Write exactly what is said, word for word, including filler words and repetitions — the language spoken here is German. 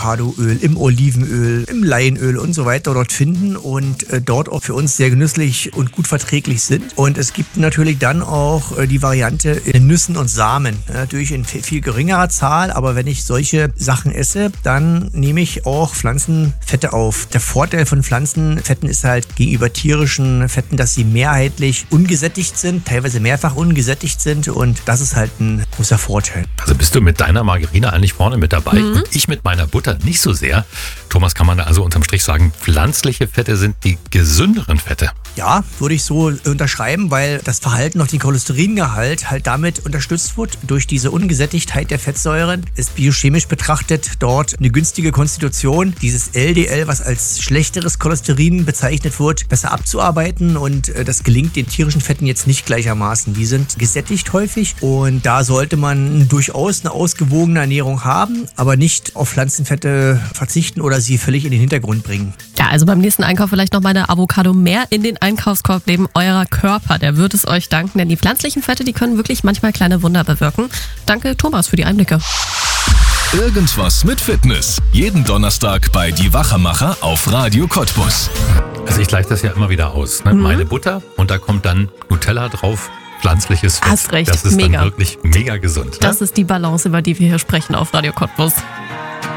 Avocadoöl, im Olivenöl, im Leinöl und so weiter dort finden und äh, dort auch für uns sehr genüsslich und gut verträglich sind. Und es gibt natürlich dann auch äh, die Variante in Nüssen und Samen. Ja, natürlich in viel geringerer Zahl, aber wenn ich solche Sachen esse, dann nehme ich auch Pflanzenfette auf. Der Vorteil von Pflanzenfetten ist halt gegenüber tierischen Fetten, dass sie mehrheitlich ungesättigt sind, teilweise mehrfach ungesättigt sind und das ist halt ein großer Vorteil. Also bist du mit deiner Margarine eigentlich vorne mit dabei mhm. und ich mit meiner Butter nicht so sehr. Thomas, kann man da also unterm Strich sagen, pflanzliche Fette sind die gesünderen Fette? Ja, würde ich so unterschreiben, weil das Verhalten auf den Cholesteringehalt halt damit unterstützt wird. Durch diese Ungesättigtheit der Fettsäuren ist biochemisch betrachtet dort eine günstige Konstitution, dieses L D L, was als schlechteres Cholesterin bezeichnet wird, besser abzuarbeiten und das gelingt den tierischen Fetten jetzt nicht gleichermaßen. Die sind gesättigt häufig und da sollte man durchaus eine ausgewogene Ernährung haben, aber nicht auf Pflanzenfette verzichten oder sie völlig in den Hintergrund bringen. Ja, also beim nächsten Einkauf vielleicht noch mal eine Avocado mehr in den Einkaufskorb nehmen. Eurer Körper, der wird es euch danken, denn die pflanzlichen Fette, die können wirklich manchmal kleine Wunder bewirken. Danke Thomas für die Einblicke. Irgendwas mit Fitness. Jeden Donnerstag bei Die Wachermacher auf Radio Cottbus. Also ich gleiche das ja immer wieder aus. Ne? Mhm. Meine Butter und da kommt dann Nutella drauf. Pflanzliches Fett. Hast recht, das ist mega. Dann wirklich mega gesund. Das ne? ist die Balance, über die wir hier sprechen auf Radio Cottbus.